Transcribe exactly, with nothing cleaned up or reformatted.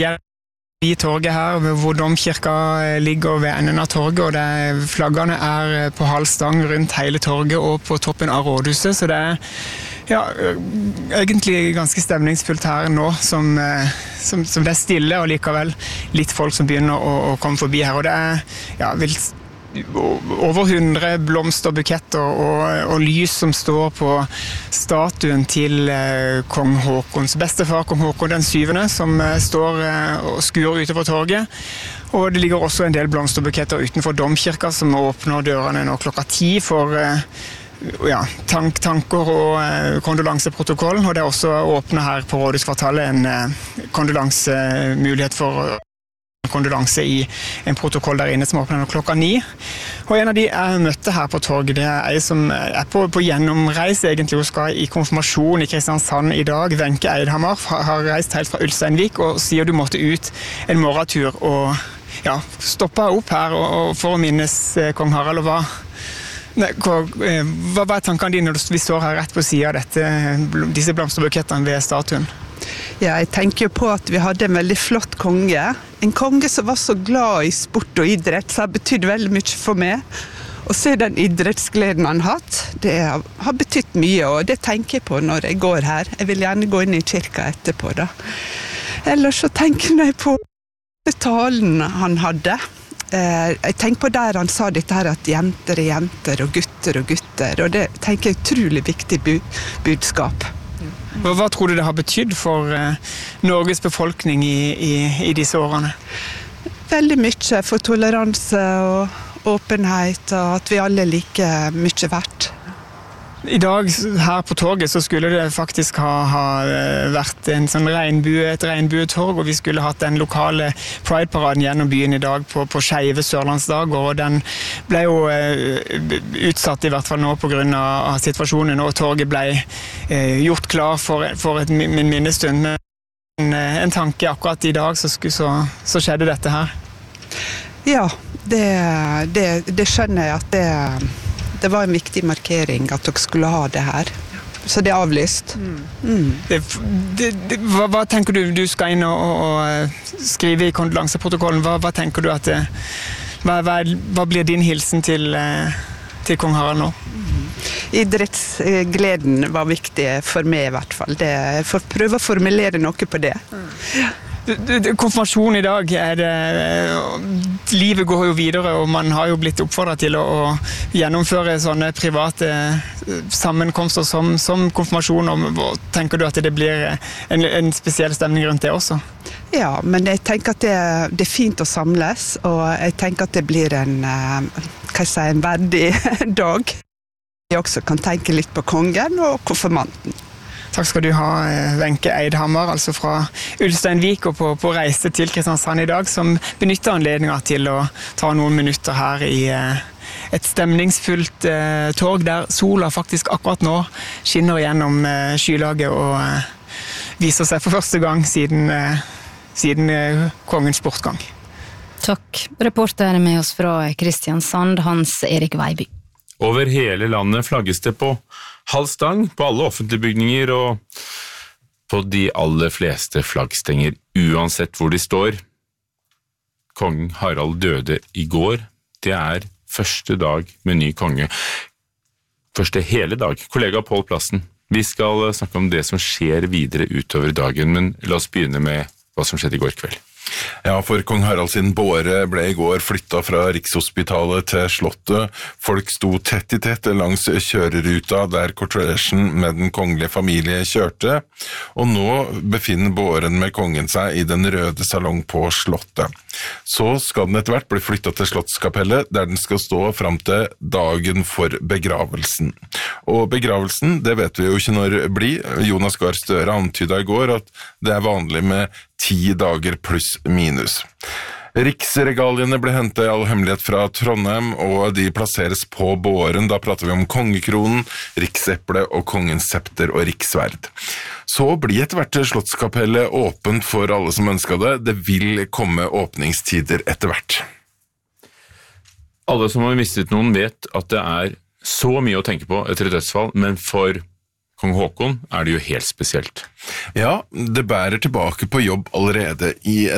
I torget her, hvor domkirka ligger ved enden av torget, og det, flaggene er på halv stang rundt hele torget og på toppen av rådhuset, så det er ja, egentlig ganske stemningsfullt her nå, som, som, som det er stille, og likevel litt folk som begynner å, å komme forbi her, og det er ja, vilt over hundre blomsterbuketter og, og lys som står på statuen til eh, kong Håkons bestefar, kong Håkon den syvende, som eh, står eh, og skuer utover torget. Og det ligger også en del blomsterbuketter utenfor domkirka som åpner dørene nå klokka ti for eh, ja, tank, tanker og eh, kondolanseprotokollen. Og det er også åpnet her på Rådhuskvartalet en eh, kondolansemulighet for kondolanse i en protokoll der inne som åpner klokka ni. Og en av de jeg møtte her på torget, det er en som er på, på gjennomreis egentlig, hun skal i konfirmasjon i Kristiansand i dag. Wenche Eidhammer har reist helt fra Ulsteinvik og sier du måtte ut en morgentur og ja, stoppe opp her og, og for å minnes kong Harald. Og hva, nei, hva, hva er tankene dine når vi står her rett på siden av dette, disse blomsterbukettene ved statuen? Ja, jeg tenker på at vi hadde en veldig flott konge. En konge som var så glad i sport og idrett, så har betydd veldig mye for meg. Og se den idrettsgleden han har hatt, det har betydd mye, og det tenker jeg på når jeg går her. Jeg vil gjerne gå inn i kirka etterpå da. Ellers så tenker jeg på talen han hadde. Jeg tenker på der han sa dette her at jenter er jenter og gutter og gutter, og det tenker jeg er utrolig viktig budskap. Hva, hva tror du det har betydd for eh, Norges befolkning i, i, i disse årene? Veldig mye for toleranse og åpenhet, og at vi alle er like mye verdt. I dag her på torget så skulle det faktisk ha, ha vært en sånn regnbue, et regnbuetorg, og vi skulle hatt den lokale Pride-paraden gjennom byen i dag på, på Skeive Sørlandsdag, og den ble jo eh, utsatt i hvert fall nå på grunn av, av situasjonen, og torget ble eh, gjort klar for, for et, min minnestund. Men en, en tanke akkurat i dag så, skulle, så, så skjedde dette her. Ja, det, det, det skjønner jeg at det Det var en viktig markering at dere skulle ha det her. Så det er avlyst. Mm. Mm. Det, det, det, hva, hva tenker du? Du skal inn og, og, og skrive i kondolanseprotokollen. Hva, hva tenker du at det, hva, hva, hva blir din hilsen til, til kong Harald nå? Mm. Idrettsgleden var viktig for meg i hvert fall. Det, jeg får prøve å formulere noe på det. Mm. Ja. Konfirmasjon i dag, er det, livet går jo videre, og man har jo blitt oppfordret til å, å gjennomføre sånne private sammenkomster som, som konfirmasjon. Og tenker du at det blir en, en spesiell stemning rundt det også? Ja, men jeg tenker at det, det er fint å samles, og jeg tenker at det blir en, hva jeg sier, en verdig dag. Jeg også kan tenke litt på kongen og konfirmanten. Takk skal du ha, Wenche Eidhammer, altså fra Ulsteinvik og på, på reise til Kristiansand i dag, som benytter anledningen til å ta noen minutter her i eh, et stemningsfullt eh, torg, der sola faktisk akkurat nå skinner gjennom eh, skylaget og eh, viser seg for første gang siden, eh, siden eh, kongens bortgang. Takk. Reporter med oss fra Kristiansand, Hans Erik Veiby. Over hele landet flagges det på halv stang, på alle offentlige bygninger og på de aller fleste flaggstenger, uansett hvor de står. Kong Harald døde i går. Det er første dag med ny konge. Første hele dag. Kollega Pål Plassen, vi skal snakke om det som skjer videre utover dagen, men la oss begynne med hva som skjedde i går kveld. Ja, for kong Harald sin båre ble i går flyttet fra Rikshospitalet til Slottet. Folk sto tett i tett langs kjøreruta der kortesjen med den kongelige familie kjørte, og nå befinner båren med kongen seg i den røde salong på Slottet. Så skal den etter hvert bli flyttet til Slottskapellet, der den skal stå frem til dagen for begravelsen. Og begravelsen, det vet vi jo ikke når det blir. Jonas Gahr Støre antydet i går at det er vanlig med ti dager pluss minus. Riksregaliene ble hentet i all hemmelighet fra Trondheim, og de plasseres på båren. Da prater vi om kongekronen, rikseple og kongens septer og rikssverd. Så blir etter hvert Slottskapellet åpent for alle som ønsker det. Det vil komme åpningstider etter hvert. Alle som har mistet noen vet at det er så mye å tenke på etter et dødsfall, men for kong Håkon er det jo helt spesielt. Ja, det bærer tilbake på jobb allerede. I